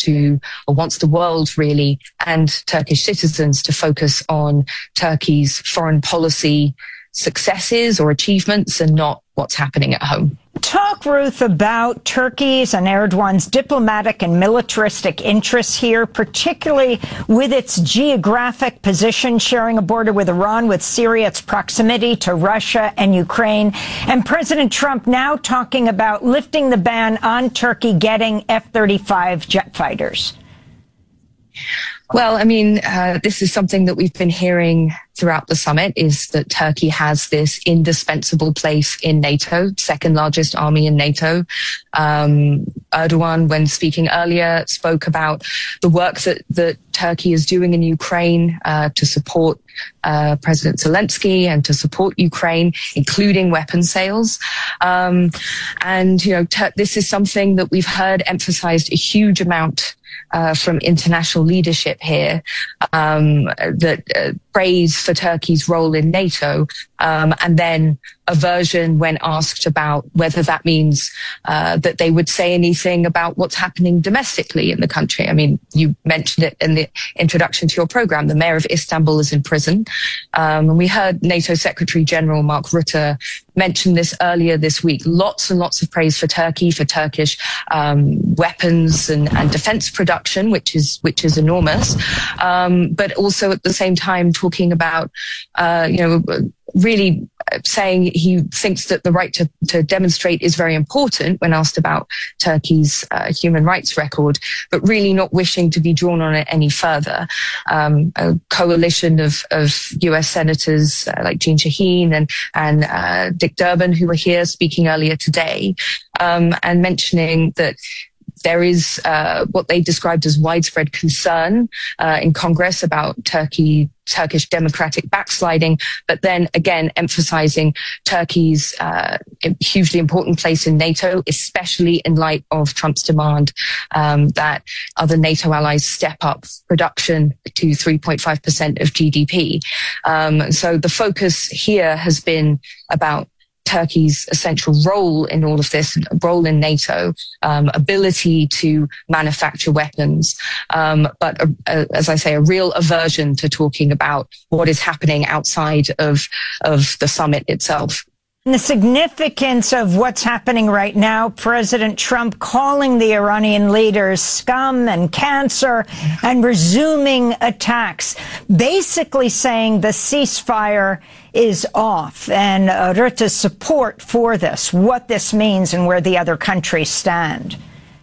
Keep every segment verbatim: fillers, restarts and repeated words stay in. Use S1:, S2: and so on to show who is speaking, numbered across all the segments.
S1: to, or wants the world really, and Turkish citizens to focus on Turkey's foreign policy successes or achievements and not what's happening at home.
S2: Talk, Ruth, about Turkey's and Erdogan's diplomatic and militaristic interests here, particularly with its geographic position, sharing a border with Iran, with Syria, its proximity to Russia and Ukraine, and President Trump now talking about lifting the ban on Turkey getting F thirty-five jet fighters.
S1: Well, I mean, uh, this is something that we've been hearing throughout the summit, is that Turkey has this indispensable place in NATO, second largest army in NATO. Um, Erdogan, when speaking earlier, spoke about the work that, that Turkey is doing in Ukraine uh, to support uh, President Zelensky and to support Ukraine, including weapon sales. Um, and, you know, Tur- this is something that we've heard emphasized a huge amount Uh, from international leadership here, um, that uh, praise for Turkey's role in NATO, um, and then aversion when asked about whether that means uh, that they would say anything about what's happening domestically in the country. I mean, you mentioned it in the introduction to your program. The mayor of Istanbul is in prison. Um, and we heard NATO Secretary General Mark Rutte mention this earlier this week. Lots and lots of praise for Turkey, for Turkish um, weapons and, and defense production, which is which is enormous. Um, but also at the same time talking about, uh, you know, really saying he thinks that the right to, to demonstrate is very important when asked about Turkey's uh, human rights record, but really not wishing to be drawn on it any further. Um, a coalition of, of U S senators uh, like Jeanne Shaheen and, and uh, Dick Durbin, who were here speaking earlier today, um, and mentioning that there is uh, what they described as widespread concern uh, in Congress about Turkey, Turkish democratic backsliding, but then again emphasizing Turkey's uh, hugely important place in NATO, especially in light of Trump's demand um, that other NATO allies step up production to three point five percent of G D P. Um, so the focus here has been about Turkey's essential role in all of this, role in NATO, um, ability to manufacture weapons, um, but a, a, as I say, a real aversion to talking about what is happening outside of of the summit itself.
S2: And the significance of what's happening right now, President Trump calling the Iranian leaders scum and cancer and resuming attacks, basically saying the ceasefire is off, and uh, Rutte's support for this, what this means and where the other countries stand.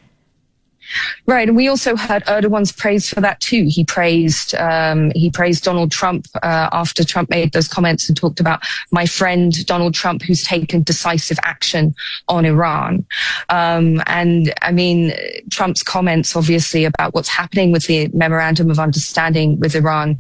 S1: Right, and we also heard Erdogan's praise for that too. He praised um, he praised Donald Trump uh, after Trump made those comments and talked about my friend Donald Trump, who's taken decisive action on Iran. Um, and I mean, Trump's comments, obviously, about what's happening with the memorandum of understanding with Iran,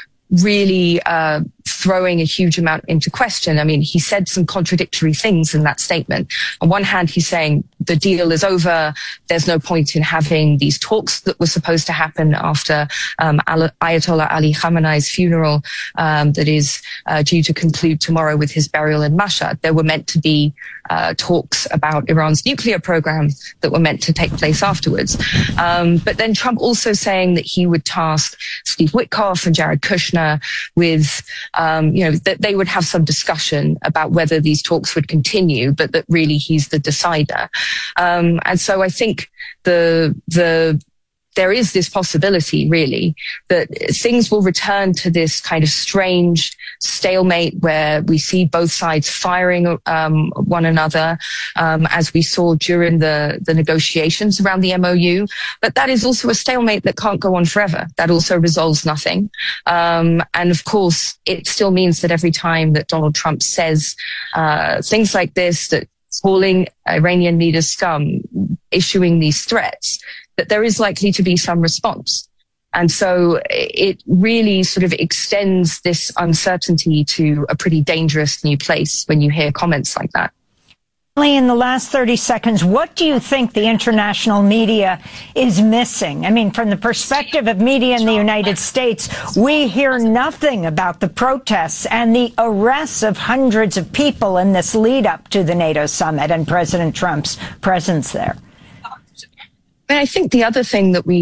S1: really uh, throwing a huge amount into question. I mean, he said some contradictory things in that statement. On one hand, he's saying the deal is over. There's no point in having these talks that were supposed to happen after um, Ayatollah Ali Khamenei's funeral um, that is uh, due to conclude tomorrow with his burial in Mashhad. There were meant to be uh, talks about Iran's nuclear program that were meant to take place afterwards. Um, but then Trump also saying that he would task Steve Witkoff and Jared Kushner with, um, you know, that they would have some discussion about whether these talks would continue, but that really he's the decider. Um, and so I think the, the, there is this possibility, really, that things will return to this kind of strange stalemate where we see both sides firing um, one another, um, as we saw during the, the negotiations around the M O U. But that is also a stalemate that can't go on forever. That also resolves nothing. Um, and of course, it still means that every time that Donald Trump says uh, things like this, that calling Iranian leaders scum, issuing these threats, that there is likely to be some response. And so it really sort of extends this uncertainty to a pretty dangerous new place when you hear comments like that.
S2: In the last thirty seconds, what do you think the international media is missing? I mean, from the perspective of media in the United States, we hear nothing about the protests and the arrests of hundreds of people in this lead up to the NATO summit and President Trump's presence there.
S1: And I think the other thing that we